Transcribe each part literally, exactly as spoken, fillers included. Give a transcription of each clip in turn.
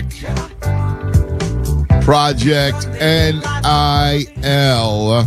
check. Project N I L.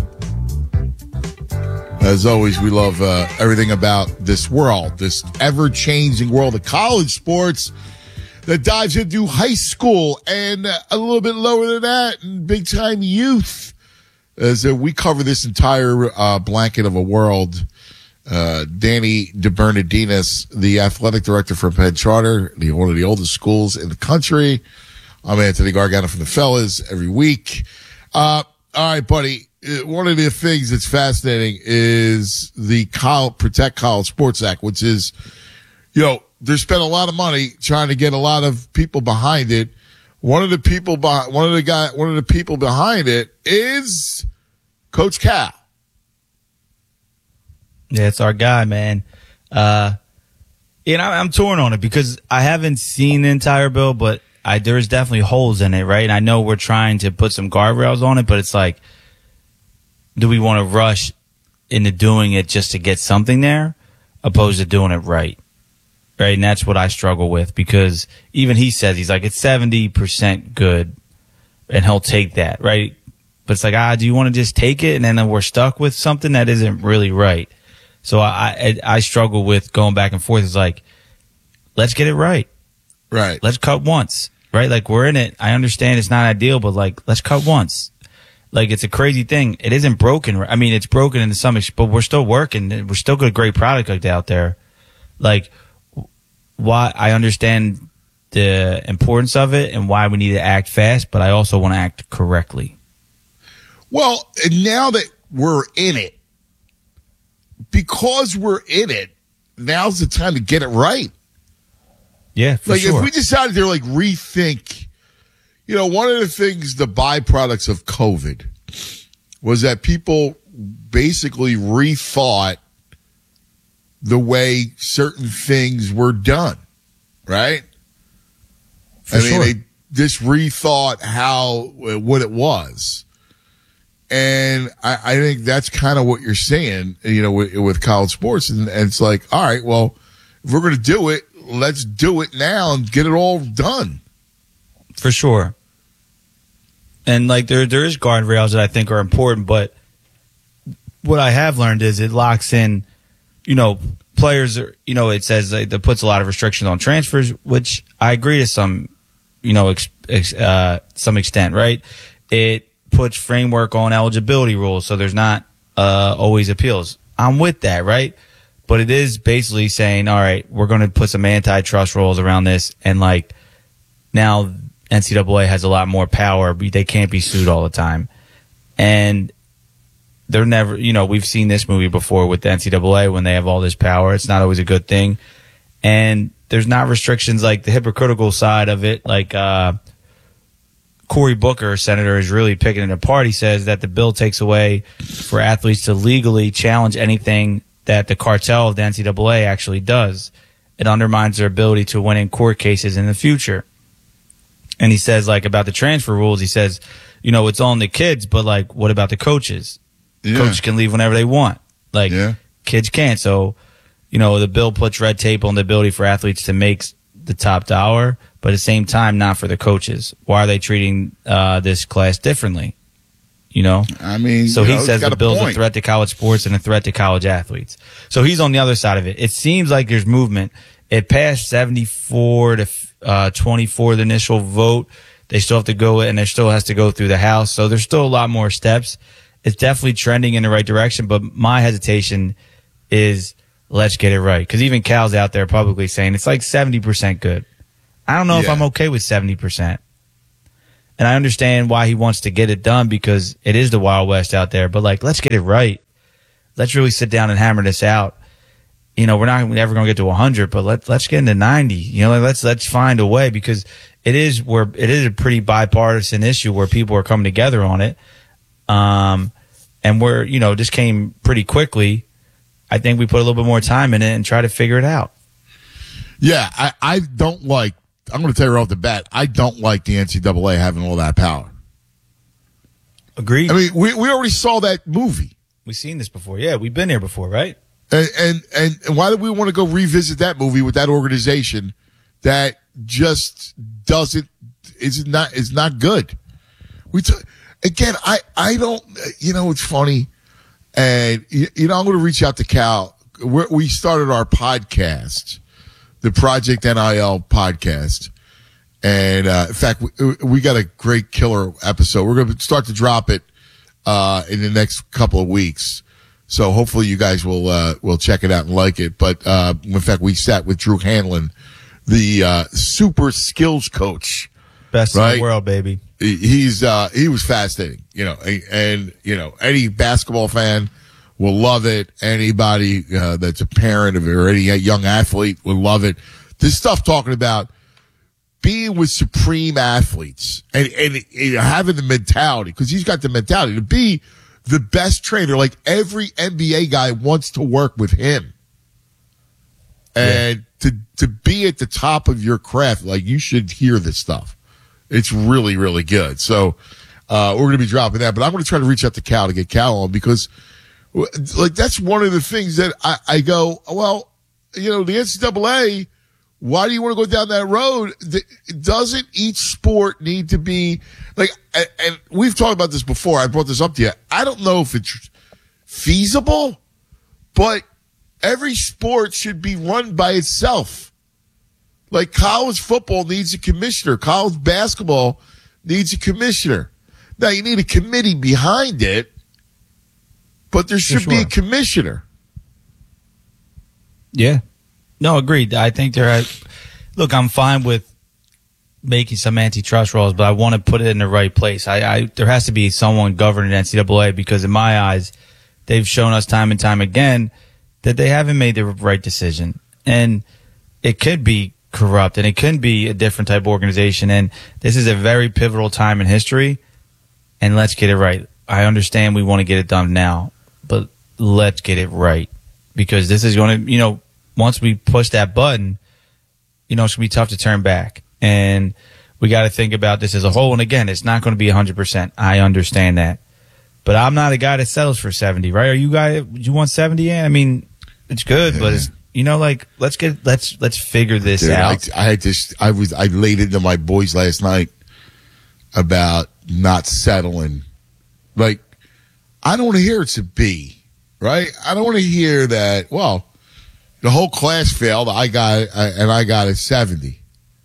As always, we love uh, everything about this world, this ever-changing world of college sports that dives into high school and uh, a little bit lower than that, and big-time youth. As uh, we cover this entire uh, blanket of a world, uh, Danny DeBernardinis, the athletic director for Penn Charter, the, one of the oldest schools in the country. I'm Anthony Gargano from the Fellas every week. Uh, all right, buddy. One of the things that's fascinating is the College, Protect College Sports Act, which is, you know, they spent a lot of money trying to get a lot of people behind it. One of the people, behind, one of the guy, one of the people behind it is Coach Cal. Yeah, it's our guy, man. Uh, you know, I'm torn on it because I haven't seen the entire bill, but I, there's definitely holes in it, right? And I know we're trying to put some guardrails on it, but it's like, do we want to rush into doing it just to get something there, opposed to doing it right? Right, and that's what I struggle with, because even he says, he's like, it's seventy percent good, and he'll take that, right? But it's like, ah, do you want to just take it, and then we're stuck with something that isn't really right? So I, I, I struggle with going back and forth. It's like, let's get it right. Right. Let's cut once, right? Like, we're in it. I understand it's not ideal, but, like, let's cut once. Like, it's a crazy thing. It isn't broken. I mean, it's broken in some extent, but we're still working. We're still got a great product out there. Like, why I understand the importance of it and why we need to act fast, but I also want to act correctly. Well, and now that we're in it, because we're in it, now's the time to get it right. Yeah, for like sure. If we decided to like rethink, you know, one of the things, the byproducts of COVID was that people basically rethought the way certain things were done, right? For I mean, sure. they just rethought how, what it was. And I, I think that's kind of what you're saying, you know, with, with college sports. And, and it's like, all right, well, if we're going to do it, let's do it now and get it all done. For sure. And like there, there is guardrails that I think are important, but what I have learned is it locks in, you know, players are, you know, it says that puts a lot of restrictions on transfers, which I agree to some, you know, ex, ex, uh, some extent, right? It puts framework on eligibility rules, so there's not uh, always appeals. I'm with that, right? But it is basically saying, all right, we're going to put some antitrust rules around this, and like now N C double A has a lot more power. They can't be sued all the time, and they're never, you know, we've seen this movie before with the N C double A when they have all this power. It's not always a good thing. And there's not restrictions like the hypocritical side of it. Like uh, Cory Booker, senator, is really picking it apart. He says that the bill takes away for athletes to legally challenge anything that the cartel of the N C double A actually does. It undermines their ability to win in court cases in the future. And he says, like, about the transfer rules, he says, you know, it's on the kids, but, like, what about the coaches? Yeah. Coaches can leave whenever they want. Like, yeah. Kids can't. So, you know, the bill puts red tape on the ability for athletes to make the top dollar, but at the same time, not for the coaches. Why are they treating uh, this class differently? You know? I mean, so he know, says the bill's point. a threat to college sports and a threat to college athletes. So he's on the other side of it. It seems like there's movement. It passed seventy-four to uh, twenty-four, the initial vote. They still have to go, and there still has to go through the House. So there's still a lot more steps. It's definitely trending in the right direction, but my hesitation is let's get it right. Because even Cal's out there publicly saying it's like seventy percent good. I don't know yeah. if I'm okay with seventy percent. And I understand why he wants to get it done because it is the Wild West out there. But, like, let's get it right. Let's really sit down and hammer this out. You know, we're not ever going to get to one hundred, but let, let's get into ninety. You know, like, let's let's find a way because it is where it is a pretty bipartisan issue where people are coming together on it. Um, and we're, you know, just came pretty quickly. I think we put a little bit more time in it and try to figure it out. Yeah, I, I don't like, I'm going to tell you right off the bat, I don't like the N C double A having all that power. Agreed. I mean, we, we already saw that movie. We've seen this before. Yeah, we've been here before, right? And, and, and why do we want to go revisit that movie with that organization that just doesn't, is not is not good. We t- again, I I don't. You know, it's funny, and you, you know, I'm going to reach out to Cal. We're, we started our podcast, the Project N I L podcast, and uh, in fact, we, we got a great killer episode. We're going to start to drop it uh, in the next couple of weeks. So hopefully you guys will uh, will check it out and like it. But uh, in fact, we sat with Drew Hanlon, the uh, super skills coach, best right? in the world, baby. He's uh, he was fascinating, you know, and, and you know any basketball fan will love it. Anybody uh, that's a parent of or any young athlete will love it. This stuff talking about being with supreme athletes and and, and having the mentality, because he's got the mentality to be the best trainer. Like every N B A guy wants to work with him. And yeah. to, to be at the top of your craft, like you should hear this stuff. It's really, really good. So, uh, we're going to be dropping that, but I'm going to try to reach out to Cal to get Cal on, because like that's one of the things that I, I go, well, you know, the N C double A, why do you want to go down that road? Doesn't each sport need to be like, and, and we've talked about this before. I brought this up to you. I don't know if it's feasible, but every sport should be run by itself. Like college football needs a commissioner. College basketball needs a commissioner. Now you need a committee behind it, but there should sure. be a commissioner. Yeah. No, agreed. I think there. Are, look, I'm fine with making some antitrust laws, but I want to put it in the right place. I, I there has to be someone governing N C double A, because in my eyes, they've shown us time and time again that they haven't made the right decision, and it could be corrupt, and it could be a different type of organization. And this is a very pivotal time in history, and let's get it right. I understand we want to get it done now, but let's get it right, because this is going to, you know. Once we push that button, you know, it's going to be tough to turn back. And we got to think about this as a whole. And again, it's not going to be one hundred percent. I understand that. But I'm not a guy that settles for seventy, right? Are you guy, you want seventy in? I mean, it's good, yeah. but it's, you know, like, let's get, let's, let's figure this Dude, out. I, I had this, I was, I laid into my boys last night about not settling. Like, I don't want to hear it's a B, right? I don't want to hear that, well, the whole class failed. I got and I got a seventy.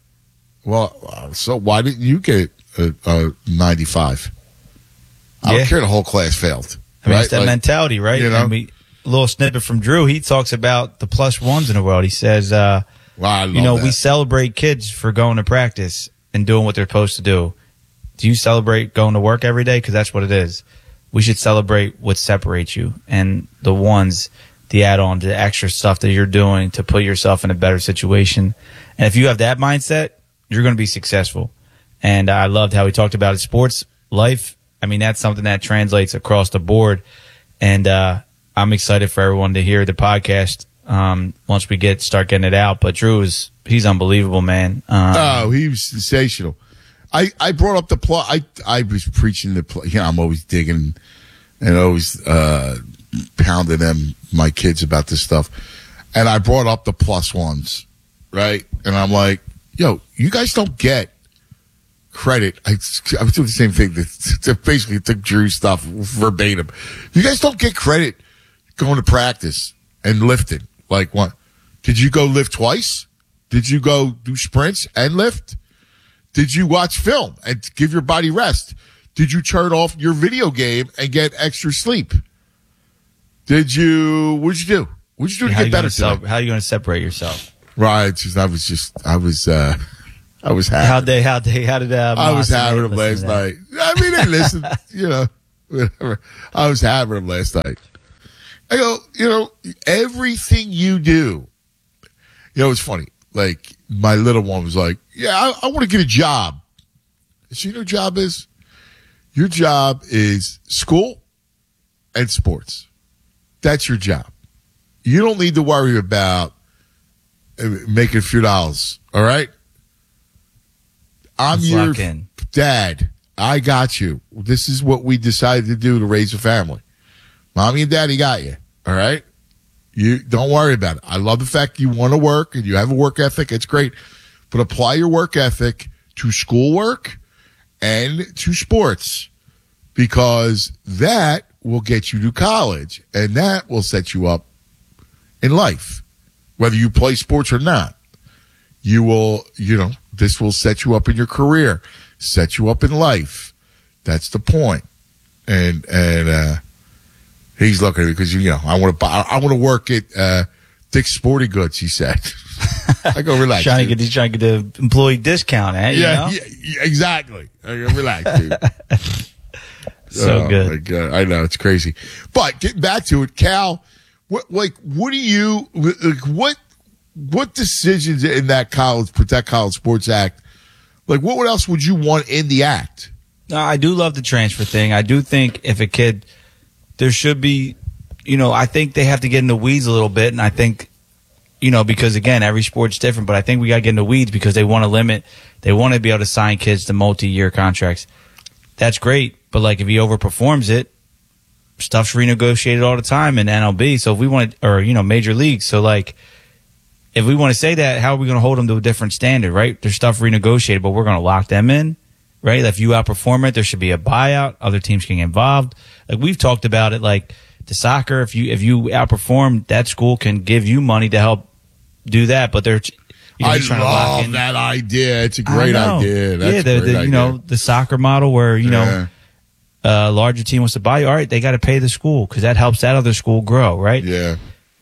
Well, so why didn't you get a, a ninety-five? I yeah. don't care. The whole class failed. I mean, right? it's that like, mentality, right? You know? And we, a little snippet from Drew. He talks about the plus ones in the world. He says, uh, well, I love you know, that. we celebrate kids for going to practice and doing what they're supposed to do. Do you celebrate going to work every day? Because that's what it is. We should celebrate what separates you, and the ones. The add-on, the extra stuff that you're doing to put yourself in a better situation. And if you have that mindset, you're going to be successful. And I loved how he talked about it. Sports, life, I mean, that's something that translates across the board. And uh, I'm excited for everyone to hear the podcast um, once we get start getting it out. But Drew, is he's unbelievable, man. Um, oh, he was sensational. I, I brought up the plot. I, I was preaching the plot. You know, I'm always digging and always uh, – pounding them, my kids, about this stuff. And I brought up the plus ones, right? And I'm like, yo, you guys don't get credit. I, I was doing the same thing. That basically took Drew's stuff verbatim. You guys don't get credit going to practice and lifting. Like what? Did you go lift twice? Did you go do sprints and lift? Did you watch film and give your body rest? Did you turn off your video game and get extra sleep? Did you, what'd you do? What'd you do to how get better today? How are you going to separate yourself? Right. Just, I was just, I was, uh, I was happy. How they, how they, how did, uh, I was having them last night. I mean, they listen, you know, whatever. I was having them last night. I go, you know, everything you do, you know, it's funny. Like, my little one was like, yeah, I, I want to get a job. So you know what your job is? Your job is school and sports. That's your job. You don't need to worry about making a few dollars. All right? I'm your dad. I got you. This is what we decided to do to raise a family. Mommy and daddy got you. All right? You don't worry about it. I love the fact you want to work and you have a work ethic. It's great. But apply your work ethic to schoolwork and to sports, because that will get you to college and that will set you up in life, whether you play sports or not. You will, you know, this will set you up in your career, set you up in life. That's the point. And, and, uh, he's looking at me because, you know, I want to buy, I want to work at, uh, Dick's Sporting Goods, he said. I go, relax. trying dude. to get, he's trying to get the employee discount, eh? You Yeah, know? yeah, yeah, exactly. I go, relax, dude. So oh, good. My God. I know, it's crazy. But getting back to it, Cal, what, like, what do you, like, what, what decisions in that college, Protect College Sports Act, like, what, what else would you want in the act? No, I do love the transfer thing. I do think if a kid, there should be, you know, I think they have to get in the weeds a little bit. And I think, you know, because again, every sport's different, but I think we got to get in the weeds because they want to limit, they want to be able to sign kids to multi-year contracts. That's great. But like if he overperforms it, stuff's renegotiated all the time in N L B. So if we want to, or, you know, major leagues. So like, if we want to say that, how are we going to hold them to a different standard, right? There's stuff renegotiated, but we're going to lock them in, right? If you outperform it, there should be a buyout. Other teams can get involved. Like we've talked about it, like the soccer, if you if you outperform, that school can give you money to help do that. But they're, you know, I trying to lock love in. that idea. It's a great I know. idea. That's yeah, a the, great the, idea. you know, the soccer model where, you know, Yeah. a larger team wants to buy you. All right, they got to pay the school because that helps that other school grow, right? Yeah.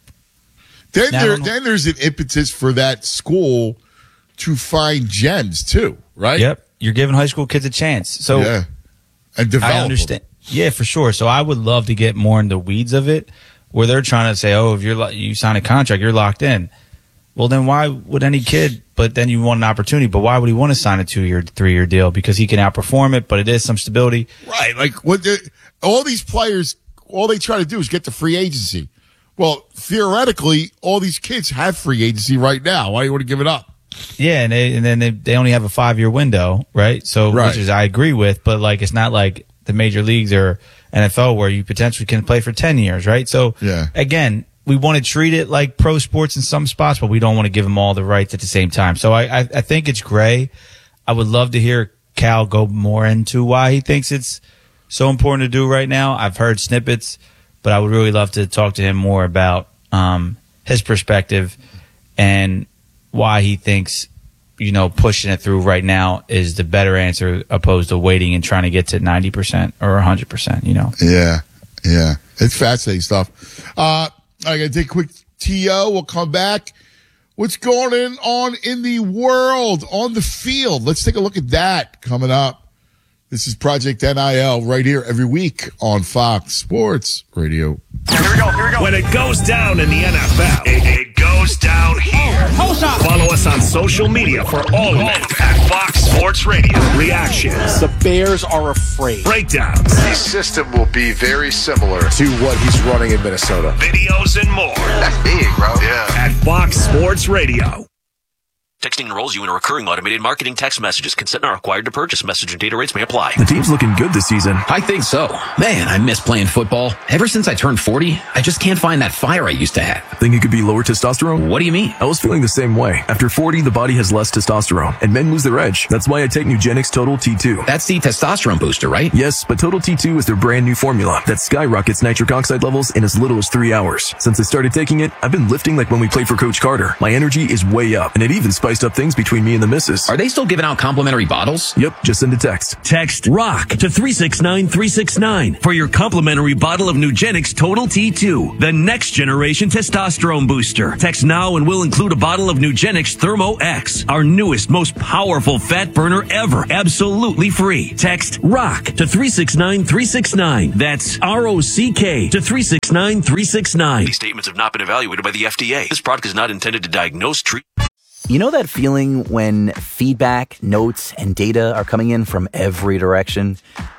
Then Now, I there, don't know. then there's an impetus for that school to find gems too, right? Yep. You're giving high school kids a chance. So yeah, and develop I them. understand. Yeah, for sure. So I would love to get more in the weeds of it, where they're trying to say, "Oh, if you're lo- you sign a contract, you're locked in." Well, then why would any kid? But then you want an opportunity. But why would he want to sign a two-year, three-year deal? Because he can outperform it, but it is some stability. Right. Like what the, all these players, all they try to do is get to free agency. Well, theoretically, all these kids have free agency right now. Why do you want to give it up? Yeah, and, they, and then they, they only have a five-year window, right? So, Right. which is I agree with, but like it's not like the major leagues or N F L where you potentially can play for ten years, right? So, Yeah. again, we want to treat it like pro sports in some spots, but we don't want to give them all the rights at the same time. So, I, I, I think it's gray. I would love to hear Cal go more into why he thinks it's so important to do right now. I've heard snippets, but I would really love to talk to him more about um, his perspective and why he thinks, you know, pushing it through right now is the better answer opposed to waiting and trying to get to ninety percent or one hundred percent, you know. Yeah, yeah. It's fascinating stuff. Uh, I got to take a quick T O. We'll come back. What's going on in the world, on the field? Let's take a look at that coming up. This is Project N I L right here every week on Fox Sports Radio. Here we go, here we go. When it goes down in the N F L, it, it goes down here. Follow us on social media for all of it at Fox Sports Radio. Reactions, The Bears are afraid. breakdowns, His system will be very similar to what he's running in Minnesota. videos, and more That's big, bro. Yeah. at Fox Sports Radio. Texting enrolls you in a recurring automated marketing text messages. Consent not required to purchase. Message and data rates may apply. The team's looking good this season. I think so. Man, I miss playing football. Ever since I turned forty, I just can't find that fire I used to have. Think it could be lower testosterone? What do you mean? I was feeling the same way. After forty, the body has less testosterone, and men lose their edge. That's why I take Nugenix Total T two. That's the testosterone booster, right? Yes, but Total T two is their brand new formula that skyrockets nitric oxide levels in as little as three hours. Since I started taking it, I've been lifting like when we played for Coach Carter. My energy is way up, and it even spiced up things between me and the missus. Are they still giving out complimentary bottles? Yep, just send a text. Text ROCK to three six nine three six nine for your complimentary bottle of Nugenix Total T two, the next generation testosterone booster. Text now and we'll include a bottle of Nugenix Thermo X, our newest, most powerful fat burner ever, absolutely free. Text ROCK to three six nine three six nine. That's R O C K to three six nine three six nine. These statements have not been evaluated by the F D A. This product is not intended to diagnose, treat. You know that feeling when feedback, notes, and data are coming in from every direction?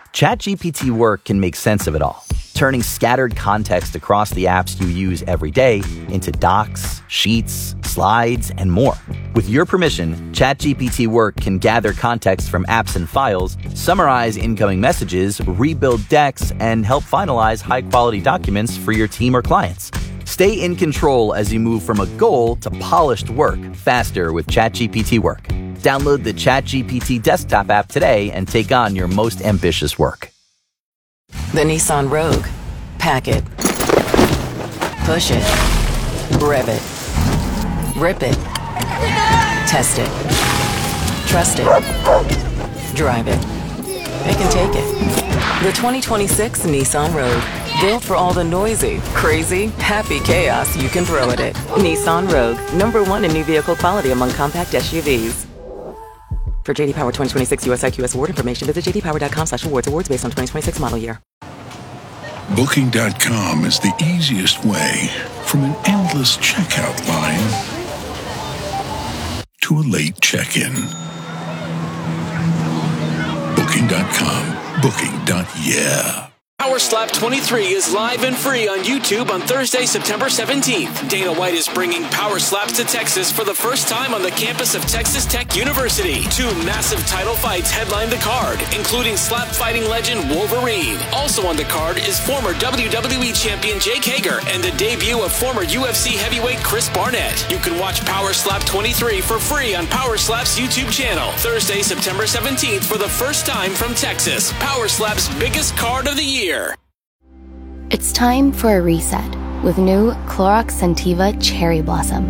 ChatGPT Work can make sense of it all, turning scattered context across the apps you use every day into docs, sheets, slides, and more. With your permission, ChatGPT Work can gather context from apps and files, summarize incoming messages, rebuild decks, and help finalize high-quality documents for your team or clients. Stay in control as you move from a goal to polished work faster with ChatGPT Work. Download the ChatGPT desktop app today and take on your most ambitious work. The Nissan Rogue. Pack it. Push it. Rev it. Rip it. Test it. Trust it. Drive it. It can take it. The twenty twenty-six Nissan Rogue. Built for all the noisy, crazy, happy chaos you can throw at it. Nissan Rogue. Number one in new vehicle quality among compact S U Vs. For J D Power twenty twenty-six U S I Q S award information, visit j d power dot com slash awards. Awards based on twenty twenty-six model year. Booking dot com is the easiest way from an endless checkout line to a late check-in. Booking dot com. Booking. Yeah. Power Slap twenty-three is live and free on YouTube on Thursday, September seventeenth. Dana White is bringing Power Slaps to Texas for the first time on the campus of Texas Tech University. Two massive title fights headline the card, including slap fighting legend Wolverine. Also on the card is former W W E champion Jake Hager and the debut of former U F C heavyweight Chris Barnett. You can watch Power Slap twenty-three for free on Power Slap's YouTube channel. Thursday, September seventeenth for the first time from Texas. Power Slap's biggest card of the year. It's time for a reset with new Clorox Scentiva Cherry Blossom.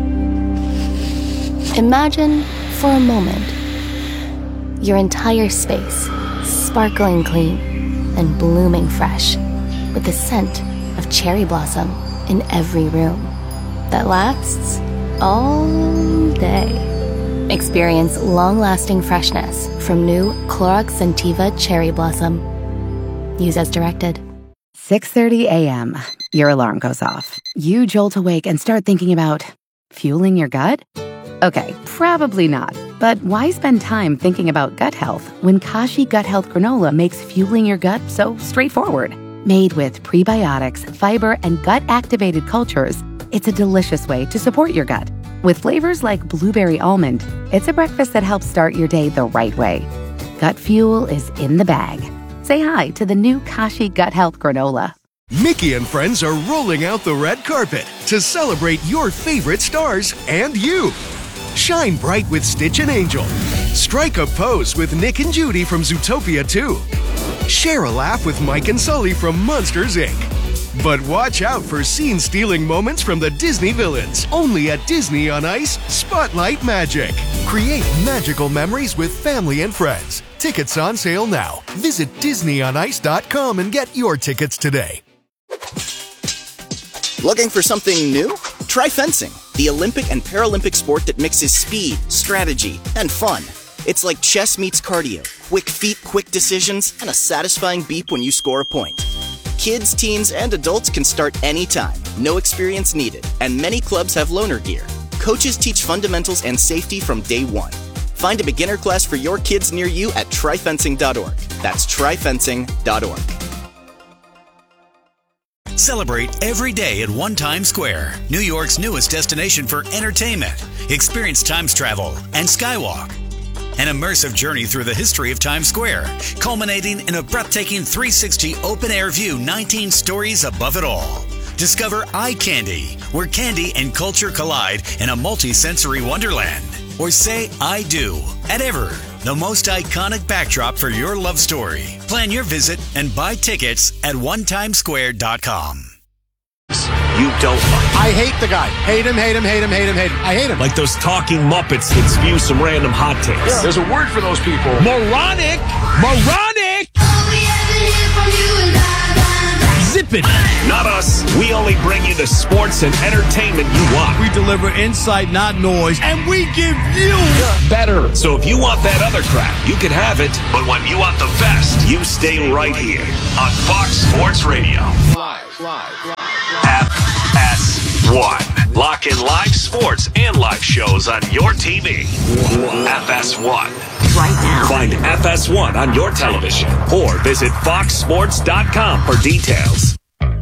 Imagine, for a moment, your entire space sparkling clean and blooming fresh with the scent of cherry blossom in every room that lasts all day. Experience long-lasting freshness from new Clorox Scentiva Cherry Blossom. Use as directed. six thirty a.m. Your alarm goes off. You jolt awake and start thinking about fueling your gut? Okay, probably not. But why spend time thinking about gut health when Kashi Gut Health Granola makes fueling your gut so straightforward? Made with prebiotics, fiber, and gut-activated cultures, it's a delicious way to support your gut. With flavors like blueberry almond, it's a breakfast that helps start your day the right way. Gut fuel is in the bag. Say hi to the new Kashi Gut Health Granola. Mickey and friends are rolling out the red carpet to celebrate your favorite stars and you. Shine bright with Stitch and Angel. Strike a pose with Nick and Judy from Zootopia two. Share a laugh with Mike and Sully from Monsters, Incorporated. But watch out for scene-stealing moments from the Disney villains. Only at Disney on Ice, Spotlight Magic. Create magical memories with family and friends. Tickets on sale now. Visit disney on ice dot com and get your tickets today. Looking for something new? Try fencing, the Olympic and Paralympic sport that mixes speed, strategy, and fun. It's like chess meets cardio. Quick feet, quick decisions, and a satisfying beep when you score a point. Kids, teens, and adults can start anytime. No experience needed. And many clubs have loaner gear. Coaches teach fundamentals and safety from day one. Find a beginner class for your kids near you at try fencing dot org. That's try fencing dot org. Celebrate every day at One Times Square, New York's newest destination for entertainment. Experience Times Travel and Skywalk. An immersive journey through the history of Times Square, culminating in a breathtaking three sixty open-air view, nineteen stories above it all. Discover Eye Candy, where candy and culture collide in a multi-sensory wonderland. Or say I do at Ever, the most iconic backdrop for your love story. Plan your visit and buy tickets at one times square dot com. You don't like. I hate the guy. Hate him, hate him, hate him, hate him, hate him. I hate him. Like those talking Muppets that spew some random hot takes. Yeah. There's a word for those people. Moronic! Moronic! Zip it! Not us. We only bring you the sports and entertainment you want. We deliver insight, not noise, and we give you better. So if you want that other crap, you can have it. But when you want the best, you stay right here on Fox Sports Radio. Live, live, live. F S one. Lock in live sports and live shows on your T V. F S one. Right now. Find F S one on your television or visit fox sports dot com for details.